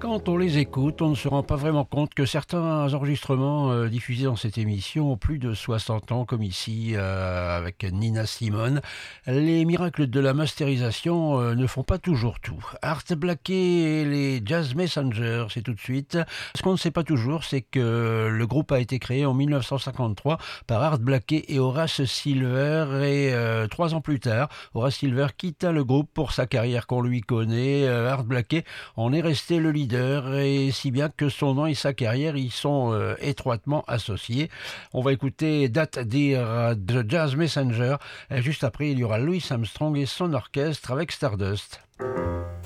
Quand on les écoute, on ne se rend pas vraiment compte que certains enregistrements diffusés dans cette émission ont plus de 60 ans, comme ici avec Nina Simone. Les miracles de la masterisation ne font pas toujours tout. Art Blakey et les Jazz Messengers, c'est tout de suite. Ce qu'on ne sait pas toujours, c'est que le groupe a été créé en 1953 par Art Blakey et Horace Silver et 3 ans plus tard, Horace Silver quitta le groupe pour sa carrière qu'on lui connaît. Art Blakey en est resté le leader et si bien que son nom et sa carrière y sont étroitement associés. On va écouter That Dear The Jazz Messenger. Et juste après, il y aura Louis Armstrong et son orchestre avec Stardust.